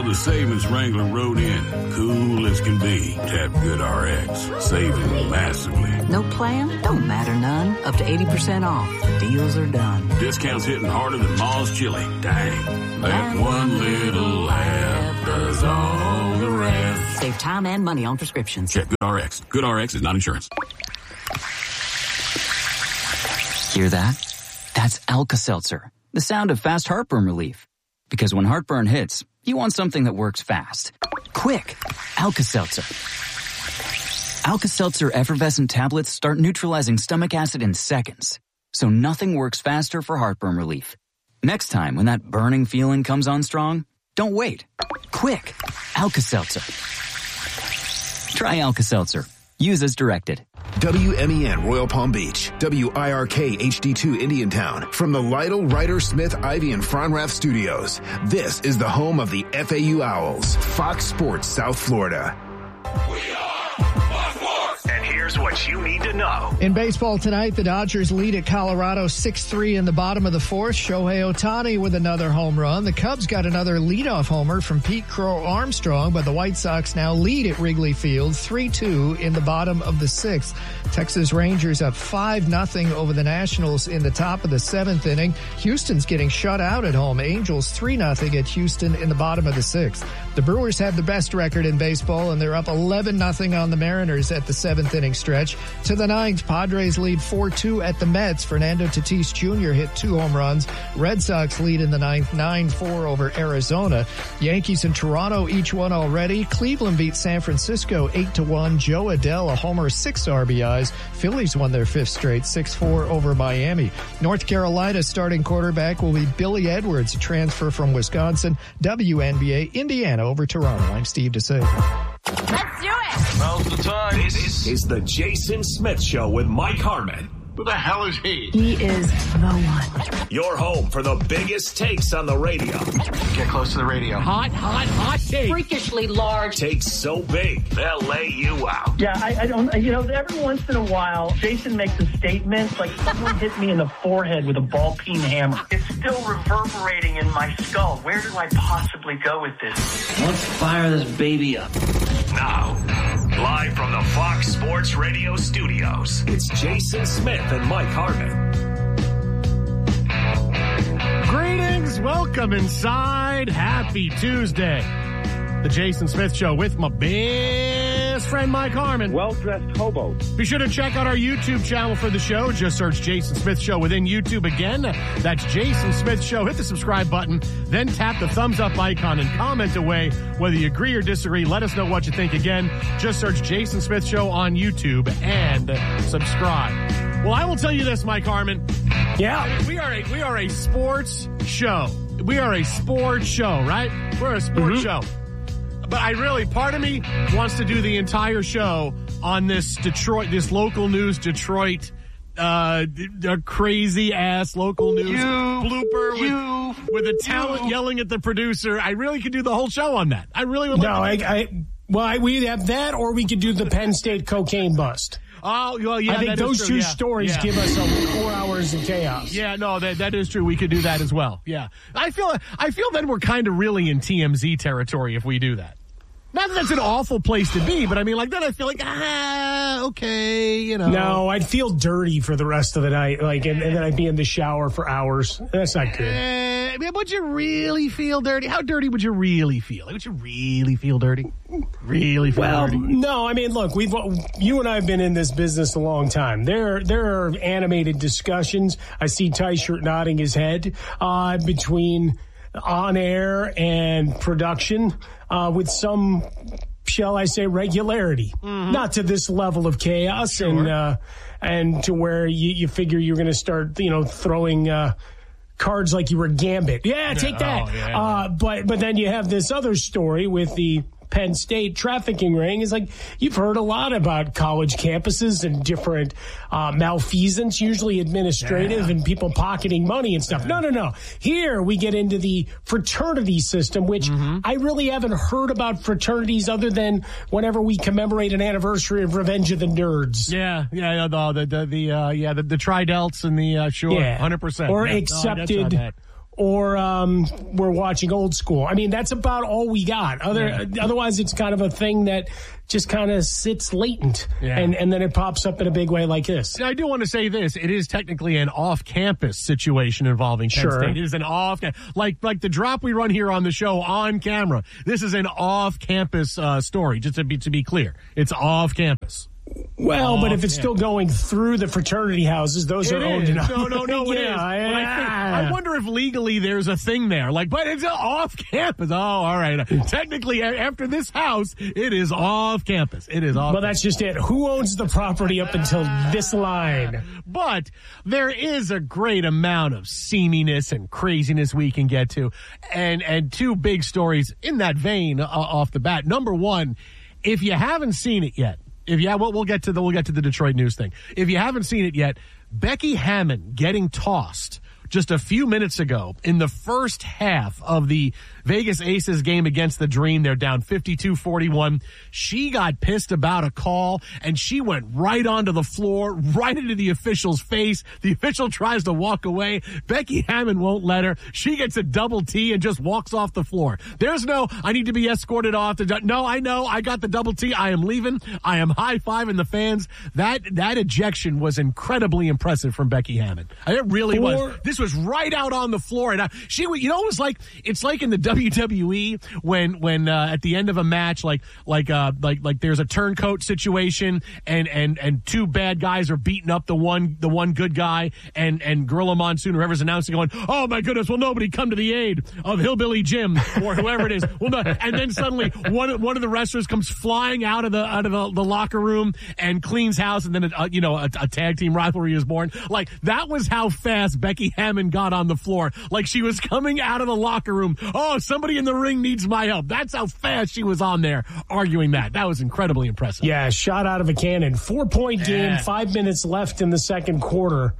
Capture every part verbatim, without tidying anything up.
the savings Wrangler rode in, cool as can be. Tap GoodRx, saving massively. No plan? Don't matter none. Up to eighty percent off. Deals are done. Discounts hitting harder than Ma's chili. Dang. That one little laugh does all the rest. Save time and money on prescriptions. Check GoodRx. GoodRx is not insurance. Hear that? That's Alka-Seltzer, the sound of fast heartburn relief. Because when heartburn hits, you want something that works fast. Quick, Alka-Seltzer. Alka-Seltzer effervescent tablets start neutralizing stomach acid in seconds. So nothing works faster for heartburn relief. Next time when that burning feeling comes on strong, don't wait. Quick, Alka-Seltzer. Try Alka-Seltzer. Use as directed. W M E N Royal Palm Beach, W I R K H D two Indiantown, from the Lytle, Ryder, Smith, Ivy, and Fronrath studios. This is the home of the F A U Owls, Fox Sports South Florida. We are Fox Sports! And here's what you need to know. In baseball tonight, the Dodgers lead at Colorado six three in the bottom of the fourth. Shohei Ohtani with another home run. The Cubs got another leadoff homer from Pete Crow Armstrong, but the White Sox now lead at Wrigley Field three two in the bottom of the sixth. Texas Rangers up five nothing over the Nationals in the top of the seventh inning. Houston's getting shut out at home. Angels three nothing at Houston in the bottom of the sixth. The Brewers have the best record in baseball, and they're up eleven nothing on the Mariners at the seventh inning stretch. To the ninth, Padres lead four two at the Mets. Fernando Tatis Junior hit two home runs. Red Sox lead in the ninth nine four over Arizona. Yankees and Toronto each won already. Cleveland beat San Francisco eight to one. Joe Adell a homer, six R B Is. Phillies won their fifth straight, six four over Miami. North Carolina starting quarterback will be Billy Edwards, a transfer from Wisconsin. W N B A, Indiana over Toronto. I'm Steve DeSager. Let's do it! Now's the time. This is the Jason Smith Show with Mike Harmon. Who the hell is he? He is the one. Your home for the biggest takes on the radio. Get close to the radio. Hot, hot, hot take. Freakishly large. Takes so big, they'll lay you out. Yeah, I, I don't, you know, every once in a while, Jason makes a statement like someone hit me in the forehead with a ball-peen hammer. It's still reverberating in my skull. Where do I possibly go with this? Let's fire this baby up. Now, live from the Fox Sports Radio studios, it's Jason Smith and Mike Harmon. Greetings. Welcome inside. Happy Tuesday. The Jason Smith Show with my best friend Mike Harmon. Well-dressed hobo. Be sure to check out our YouTube channel for the show. Just search Jason Smith Show within YouTube again. That's Jason Smith Show. Hit the subscribe button, then tap the thumbs up icon and comment away. Whether you agree or disagree, let us know what you think. Again, just search Jason Smith Show on YouTube and subscribe. Well, I will tell you this, Mike Harmon. Yeah. I mean, we are a we are a sports show. We are a sports show, right? We're a sports mm-hmm. show. But I really, part of me wants to do the entire show on this Detroit, this local news Detroit, uh, crazy ass local news you, blooper you, with, with the talent you. yelling at the producer. I really could do the whole show on that. I really would. No, like I, I, well, I, we have that, or we could do the Penn State cocaine bust. Oh, well, yeah, I think that those is two true. Yeah. stories yeah. give us a four hours of chaos. Yeah, no, that that is true. We could do that as well. Yeah, I feel I feel then we're kind of really in T M Z territory if we do that. Not that that's an awful place to be, but I mean, like then I feel like ah, okay, you know. No, I'd feel dirty for the rest of the night, like, and, and then I'd be in the shower for hours. That's not good. Uh, I mean, would you really feel dirty? How dirty would you really feel? Like, would you really feel dirty? Really feel well, dirty? No, I mean, look, we've you and I have been in this business a long time. There, there are animated discussions. I see Tyshirt nodding his head uh, between on air and production uh, with some, shall I say, regularity. Mm-hmm. Not to this level of chaos sure. and uh, and to where you, you figure you're going to start, you know, throwing uh, cards like you were Gambit. Yeah, take yeah, that. Oh, yeah. uh, but but then you have this other story with the Penn State trafficking ring. Is like you've heard a lot about college campuses and different uh, malfeasance, usually administrative yeah. and people pocketing money and stuff. Yeah. No, no, no. Here we get into the fraternity system, which mm-hmm. I really haven't heard about fraternities other than whenever we commemorate an anniversary of Revenge of the Nerds. Yeah, yeah, the the the, the uh, yeah the, the tri-delts and the uh, sure, yeah. hundred percent or yeah, accepted. No, or um, we're watching Old School. I mean, that's about all we got. Other yeah. Otherwise, it's kind of a thing that just kind of sits latent, yeah. and, and then it pops up in a big way like this. Now, I do want to say this. It is technically an off-campus situation involving Penn sure. State. It is an off like like the drop we run here on the show on camera. This is an off-campus uh, story, just to be to be clear. It's off-campus. Well, oh, but if it's yeah. still going through the fraternity houses, those it are owned enough. No, no, no, it yeah, is. But yeah. I, think, I wonder if legally there's a thing there. Like, but it's off campus. Oh, all right. Technically, after this house, it is off campus. It is off. Well, that's just it. Who owns the property up until this line? But there is a great amount of seaminess and craziness we can get to. And, and two big stories in that vein uh, off the bat. Number one, if you haven't seen it yet, If yeah, well, we'll get to the we'll get to the Detroit news thing. If you haven't seen it yet, Becky Hammon getting tossed just a few minutes ago in the first half of the Vegas Aces game against the Dream. They're down fifty-two forty-one. She got pissed about a call, and she went right onto the floor, right into the official's face. The official tries to walk away. Becky Hammon won't let her. She gets a double T and just walks off the floor. There's no, I need to be escorted off. The, no, I know. I got the double T. I am leaving. I am high-fiving the fans. That that ejection was incredibly impressive from Becky Hammon. It really For- was. This was right out on the floor. And I, she, you know, it was like, it's like in the W W E when, when, uh, at the end of a match, like, like, uh, like, like there's a turncoat situation and, and, and two bad guys are beating up the one, the one good guy and, and Gorilla Monsoon, whoever's announcing going, oh my goodness, will nobody come to the aid of Hillbilly Jim or whoever it is. Well, no, and then suddenly one, one of the wrestlers comes flying out of the, out of the, the locker room and cleans house. And then, a, you know, a, a tag team rivalry is born. Like that was how fast Becky Hammon got on the floor. Like she was coming out of the locker room. Oh, somebody in the ring needs my help. That's how fast she was on there arguing that. That was incredibly impressive. Yeah, shot out of a cannon. Four-point game, yeah. five minutes left in the second quarter.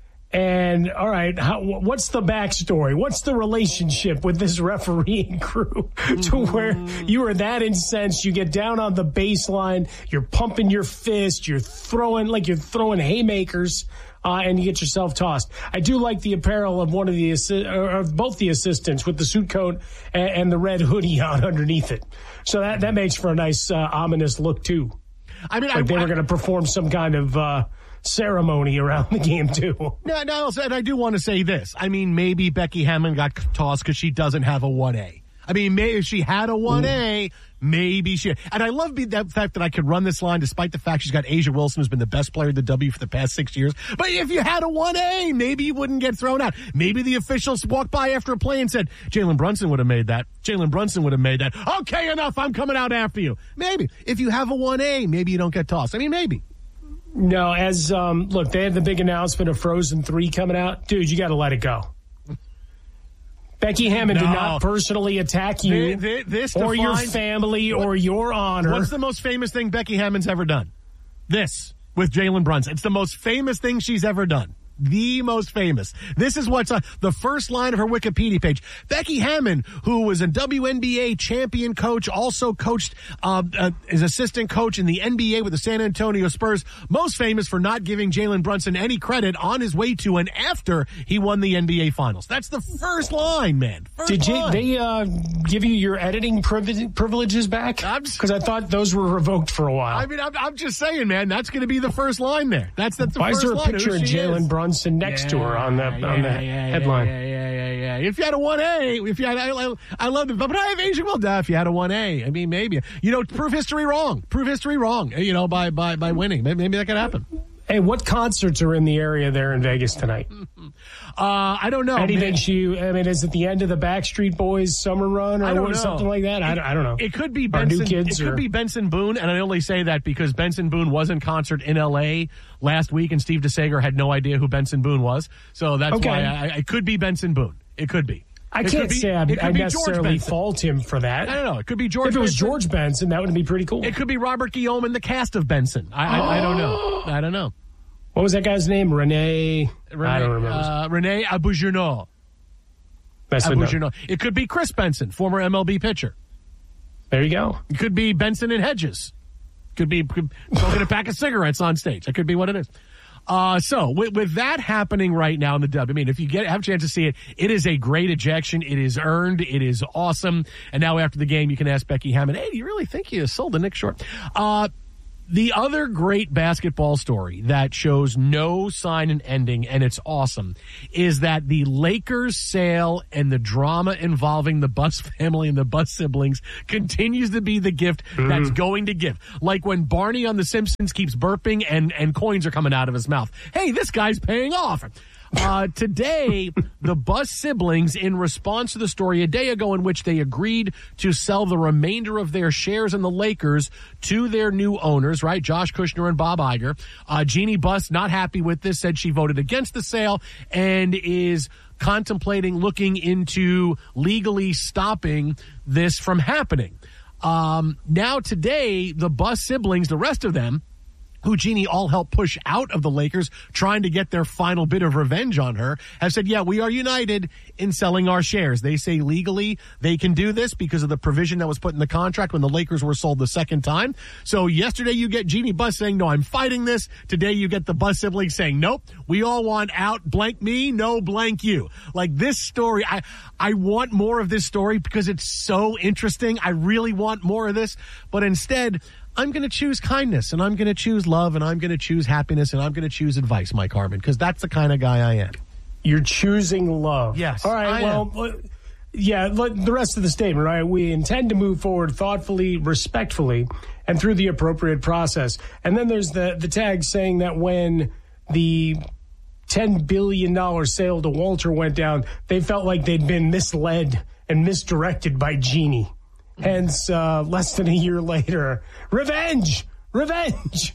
And, all right, how, what's the backstory? What's the relationship with this refereeing crew to where you are that incensed, you get down on the baseline, you're pumping your fist, you're throwing, like you're throwing haymakers, uh, and you get yourself tossed. I do like the apparel of one of the, assi- or of both the assistants with the suit coat and, and the red hoodie on underneath it. So that, that makes for a nice, uh, ominous look, too. I mean, like I, they were I, going to perform some kind of, uh, ceremony around the game too. No, no, and I do want to say this. I mean, maybe Becky Hammon got tossed because she doesn't have a one A. I mean, maybe if she had a one A, maybe she. And I love the fact that I could run this line despite the fact she's got Asia Wilson, who's been the best player at the W for the past six years. But if you had a one A, maybe you wouldn't get thrown out. Maybe the officials walked by after a play and said, Jalen Brunson would have made that. Jalen Brunson would have made that. Okay, enough. I'm coming out after you. Maybe. If you have a one A, maybe you don't get tossed. I mean, maybe. No, as, um, look, they had the big announcement of Frozen three coming out. Dude, you got to let it go. Becky Hammon no. did not personally attack you this, this or defines, your family what, or your honor. What's the most famous thing Becky Hammon's ever done? This, with Jalen Brunson. It's the most famous thing she's ever done. The most famous. This is what's on the first line of her Wikipedia page. Becky Hammon, who was a W N B A champion coach, also coached uh, uh, as assistant coach in the N B A with the San Antonio Spurs, most famous for not giving Jalen Brunson any credit on his way to and after he won the N B A Finals. That's the first line, man. First Did line. you, they uh, give you your editing priv- privileges back? Because I thought those were revoked for a while. I mean, I'm, I'm just saying, man, that's going to be the first line there. That's, that's the Why first is there a line. picture of Jalen Brunson next yeah, to her on the yeah, on the yeah, headline? Yeah, yeah, yeah, yeah, yeah. If you had a one A, if you had, I, I, I love it, but I have Asia well done. If you had a one A, I mean, maybe you know, prove history wrong. Prove history wrong. You know, by by by winning, maybe, maybe that could happen. Hey, what concerts are in the area there in Vegas tonight? Uh, I don't know. Anything she, I mean, is it the end of the Backstreet Boys summer run or I don't know. something like that? I, I don't know. It could be Our Benson. new kids it could or... be Benson Boone, and I only say that because Benson Boone was in concert in L A last week, and Steve DeSager had no idea who Benson Boone was. So that's okay. why I, I could be Benson Boone. It could be. I it can't be, say I, I necessarily fault him for that. I don't know. It could be George. If it was Benson. George Benson, that would be pretty cool. It could be Robert Guillaume and the cast of Benson. I, I, I don't know. I don't know. What was that guy's name? Renee. Renee I don't remember. Uh, Renee Auberjonois. That's Auberjonois. It could be Chris Benson, former M L B pitcher. There you go. It could be Benson and Hedges. Could be could, smoking a pack of cigarettes on stage. That could be what it is. Uh, so with, with that happening right now in the dub, I mean, if you get have a chance to see it, it is a great ejection. It is earned. It is awesome. And now after the game, you can ask Becky Hammond, hey, do you really think you sold the Knicks short? Uh, The other great basketball story that shows no sign and ending, and it's awesome, is that the Lakers sale and the drama involving the Buss family and the Buss siblings continues to be the gift mm. that's going to give. Like when Barney on The Simpsons keeps burping and, and coins are coming out of his mouth. Hey, this guy's paying off. Uh, today, the Buss siblings, in response to the story a day ago in which they agreed to sell the remainder of their shares in the Lakers to their new owners, right, Josh Kushner and Bob Iger. Uh, Jeannie Buss, not happy with this, said she voted against the sale and is contemplating looking into legally stopping this from happening. Um, now today, the Buss siblings, the rest of them, who Jeannie all helped push out of the Lakers, trying to get their final bit of revenge on her, have said, yeah, we are united in selling our shares. They say legally they can do this because of the provision that was put in the contract when the Lakers were sold the second time. So yesterday you get Jeannie Buss saying, no, I'm fighting this. Today you get the Buss siblings saying, nope, we all want out, blank me, no blank you. Like this story, I, I want more of this story because it's so interesting. I really want more of this, but instead, I'm going to choose kindness, and I'm going to choose love, and I'm going to choose happiness, and I'm going to choose advice, Mike Harmon, because that's the kind of guy I am. You're choosing love. Yes. All right, I well, am. yeah, the rest of the statement, right? We intend to move forward thoughtfully, respectfully, and through the appropriate process. And then there's the, the tag saying that when the ten billion dollars sale to Walter went down, they felt like they'd been misled and misdirected by Jeannie. Hence, uh, less than a year later, revenge, revenge.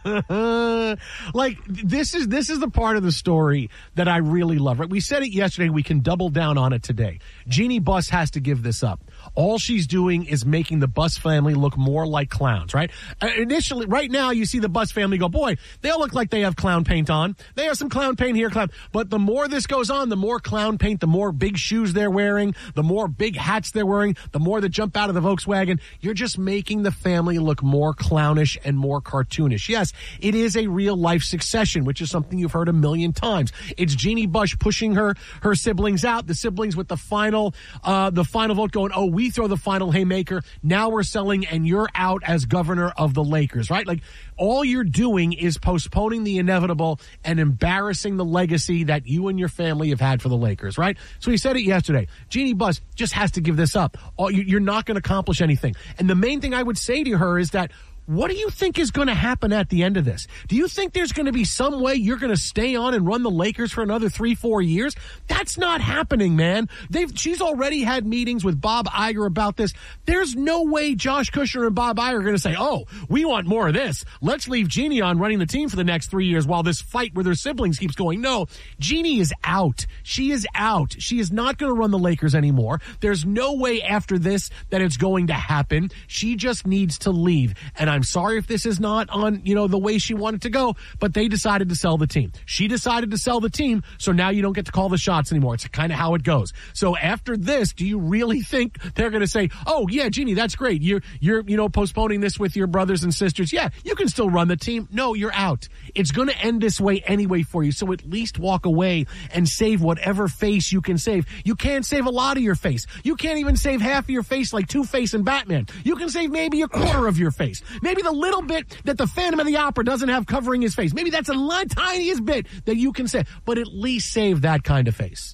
Like this is this is the part of the story that I really love. Right? We said it yesterday. We can double down on it today. Jeannie Buss has to give this up. All she's doing is making the Buss family look more like clowns, right? Uh, initially, right now, you see the Buss family go, boy, they all look like they have clown paint on. They have some clown paint here, clown. But the more this goes on, the more clown paint, the more big shoes they're wearing, the more big hats they're wearing, the more that jump out of the Volkswagen. You're just making the family look more clownish and more cartoonish. Yes, it is a real-life succession, which is something you've heard a million times. It's Jeannie Buss pushing her her siblings out, the siblings with the final, uh, the final vote going, oh, we throw the final haymaker. Now we're selling and you're out as governor of the Lakers, right? Like all you're doing is postponing the inevitable and embarrassing the legacy that you and your family have had for the Lakers, right? So he said it yesterday. Jeannie Buss just has to give this up. You're not going to accomplish anything. And the main thing I would say to her is that, what do you think is going to happen at the end of this? Do you think there's going to be some way you're going to stay on and run the Lakers for another three, four years? That's not happening, man. They've, she's already had meetings with Bob Iger about this. There's no way Josh Kushner and Bob Iger are going to say, oh, we want more of this. Let's leave Jeannie on running the team for the next three years while this fight with her siblings keeps going. No, Jeannie is out. She is out. She is not going to run the Lakers anymore. There's no way after this that it's going to happen. She just needs to leave. And I'm I'm sorry if this is not on, you know, the way she wanted to go, but they decided to sell the team. She decided to sell the team, so now you don't get to call the shots anymore. It's kind of how it goes. So after this, do you really think they're going to say, oh, yeah, Jeannie, that's great. You're, you're, you know, postponing this with your brothers and sisters. Yeah, you can still run the team. No, you're out. It's going to end this way anyway for you, so at least walk away and save whatever face you can save. You can't save a lot of your face. You can't even save half of your face like Two-Face and Batman. You can save maybe a quarter of your face. Maybe the little bit that the Phantom of the Opera doesn't have covering his face. Maybe that's a lot, tiniest bit that you can save, but at least save that kind of face.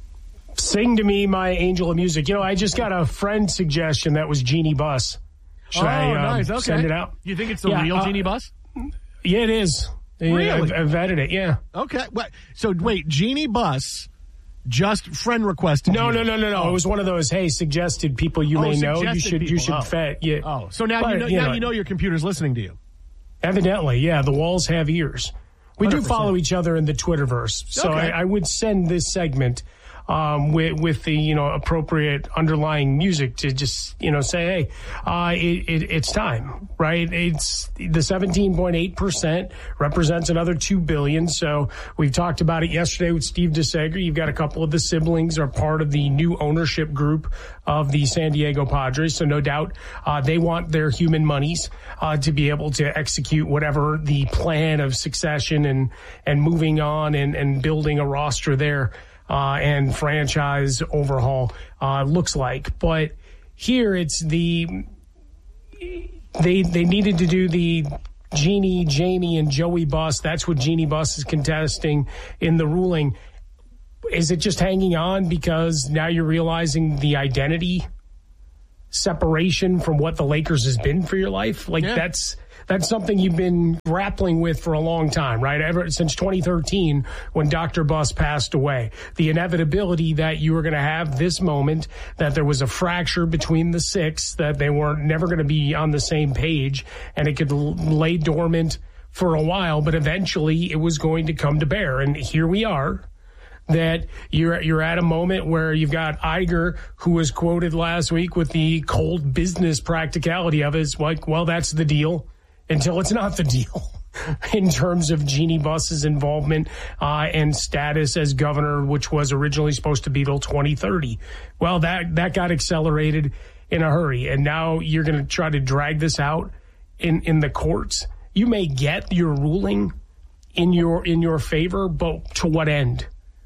Sing to me, my angel of music. You know, I just got a friend suggestion that was Jeannie Buss. Should oh, I um, nice. Okay. send it out? You think it's the yeah, real uh, Jeannie Buss? Yeah, it is. Really? Yeah, I've, I've vetted it, yeah. Okay. So, wait, Jeannie Buss just friend requested No, you. no, no, no, no. Oh. It was one of those, hey, suggested people you oh, may know. You should people. you should oh. vet. Yeah. Oh, so now, but, you, know, you now know, you know your computer's listening to you. Evidently, yeah. The walls have ears. We one hundred percent do follow each other in the Twitterverse. So okay. I, I would send this segment um, with, with the, you know, appropriate underlying music to just, you know, say, hey, uh, it, it, it's time, right? It's the seventeen point eight percent represents another two billion dollars. So we've talked about it yesterday with Steve DeSager. You've got a couple of the siblings are part of the new ownership group of the San Diego Padres. So no doubt uh, they want their human monies uh, to be able to execute whatever the plan of succession and, and moving on and, and building a roster there uh, and franchise overhaul uh, looks like. But here it's the they they needed to do the Jeannie, Jamie, and Joey Buss. That's what Jeannie Buss is contesting in the ruling. Is it just hanging on because now you're realizing the identity separation from what the Lakers has been for your life? Like yeah. that's that's something you've been grappling with for a long time, right? Ever since twenty thirteen when Doctor Buss passed away. The inevitability that you were going to have this moment, that there was a fracture between the six, that they were never going to be on the same page, and it could lay dormant for a while, but eventually it was going to come to bear. And here we are. That you're you're at a moment where you've got Iger, who was quoted last week with the cold business practicality of it. It's like, well, that's the deal until it's not the deal in terms of Jeannie Buss's involvement uh, and status as governor, which was originally supposed to be till twenty thirty. Well, that, that got accelerated in a hurry, and now you're going to try to drag this out in, in the courts. You may get your ruling in your in your favor, but to what end?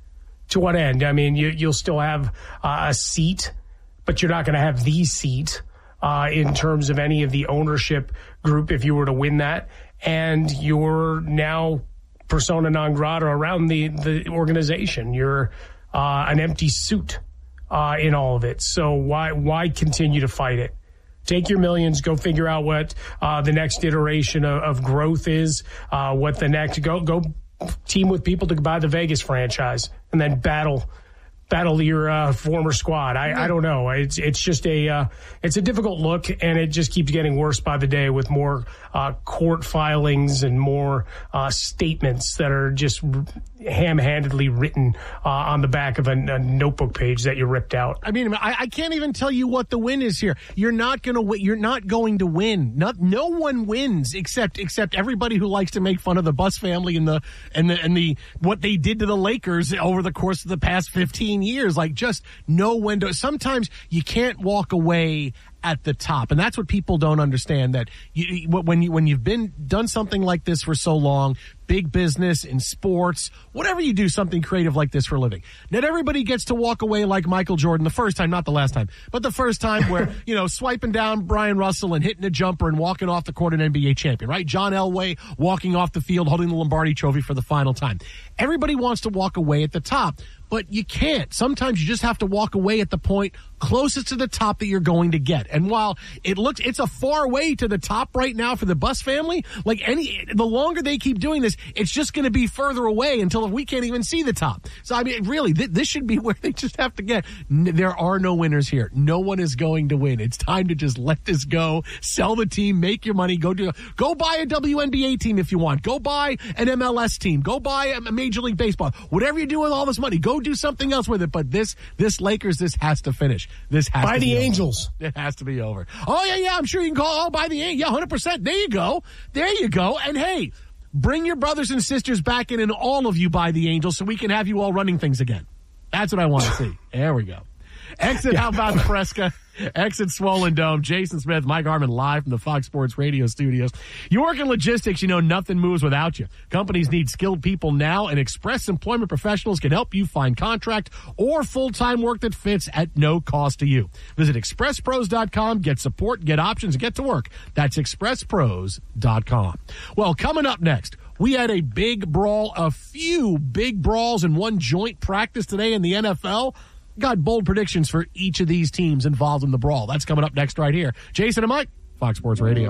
To what end? I mean, you, you'll still have uh, a seat, but you're not going to have the seat uh, in terms of any of the ownership group if you were to win that. And you're now persona non grata around the, the organization. You're uh, an empty suit uh, in all of it. So why why continue to fight it? Take your millions, go figure out what uh, the next iteration of, of growth is, uh, what the next, go go team with people to buy the Vegas franchise and then battle battle your uh, former squad. I, I don't know. It's it's just a uh, it's a difficult look, and it just keeps getting worse by the day with more uh, court filings and more uh, statements that are just ham-handedly written uh, on the back of a, a notebook page that you ripped out. I mean, I, I can't even tell you what the win is here. You're not going to win. You're not going to win. Not no one wins except except everybody who likes to make fun of the Buss family and the and the and the what they did to the Lakers over the course of the past fifteen years. Like, just no window. Sometimes you can't walk away at the top, and that's what people don't understand. That you, when you when you've been done something like this for so long, big business, in sports, whatever you do, something creative like this for a living. Not everybody gets to walk away like Michael Jordan the first time, not the last time, but the first time where, you know, swiping down Brian Russell and hitting a jumper and walking off the court an N B A champion, right? John Elway walking off the field holding the Lombardi Trophy for the final time. Everybody wants to walk away at the top, but you can't. Sometimes you just have to walk away at the point closest to the top that you're going to get. And while it looks, it's a far way to the top right now for the Buss family, like any, the longer they keep doing this, it's just going to be further away until we can't even see the top. So, I mean, really, th- this should be where they just have to get. N- there are no winners here. No one is going to win. It's time to just let this go, sell the team, make your money, go do, go buy a W N B A team if you want. Go buy an M L S team. Go buy a Major League Baseball. Whatever you do with all this money, go do something else with it. But this, this Lakers, this has to finish. This has by to the be Angels. Over. It has to be over. Oh, yeah, yeah, I'm sure you can call, oh, by the Angels. Yeah, one hundred percent. There you go. There you go. And hey, bring your brothers and sisters back in, and all of you by the Angels, so we can have you all running things again. That's what I want to see. There we go. Exit, yeah. How about Fresca? Exit Swollen Dome. Jason Smith, Mike Harmon, live from the Fox Sports Radio studios. You work in logistics, you know nothing moves without you. Companies need skilled people now, and Express Employment Professionals can help you find contract or full-time work that fits at no cost to you. Visit express pros dot com, get support, get options, and get to work. That's express pros dot com. Well, coming up next, we had a big brawl, a few big brawls in one joint practice today in the N F L. Got bold predictions for each of these teams involved in the brawl. That's coming up next right here. Jason and Mike, Fox Sports Radio.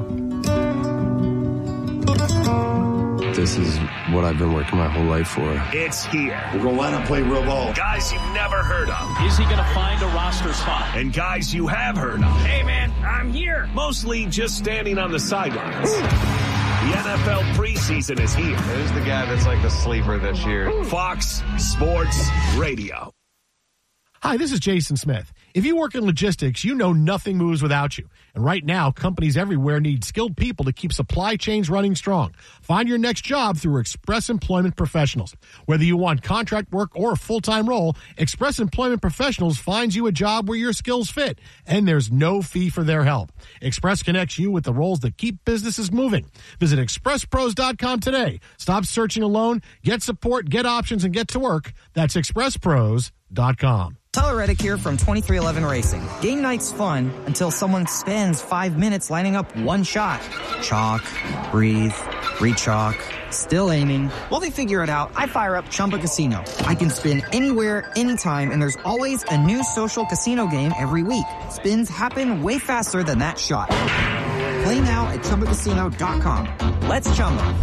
This is what I've been working my whole life for. It's here. We're going to line up, play real ball. Guys you've never heard of. Is he going to find a roster spot? And guys you have heard of. Hey, man, I'm here. Mostly just standing on the sidelines. Ooh. The N F L preseason is here. Who's the guy that's like a sleeper this year? Fox Sports Radio. Hi, this is Jason Smith. If you work in logistics, you know nothing moves without you. And right now, companies everywhere need skilled people to keep supply chains running strong. Find your next job through Express Employment Professionals. Whether you want contract work or a full-time role, Express Employment Professionals finds you a job where your skills fit, and there's no fee for their help. Express connects you with the roles that keep businesses moving. Visit express pros dot com today. Stop searching alone. Get support, get options, and get to work. That's express pros dot com. Tyler Reddick here from twenty-three eleven Racing. Game night's fun until someone spends five minutes lining up one shot. Chalk, breathe, re-chalk, still aiming. While they figure it out, I fire up Chumba Casino. I can spin anywhere, anytime, and there's always a new social casino game every week. Spins happen way faster than that shot. Play now at chumba casino dot com. Let's Chumba.